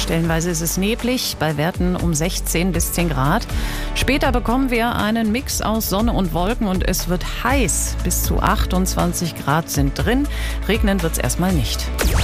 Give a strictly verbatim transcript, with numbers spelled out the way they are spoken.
Stellenweise ist es neblig, bei Werten um sechzehn bis zehn Grad. Später bekommen wir einen Mix aus Sonne und Wolken und es wird heiß. Bis zu achtundzwanzig Grad sind drin. Regnen wird es erstmal nicht.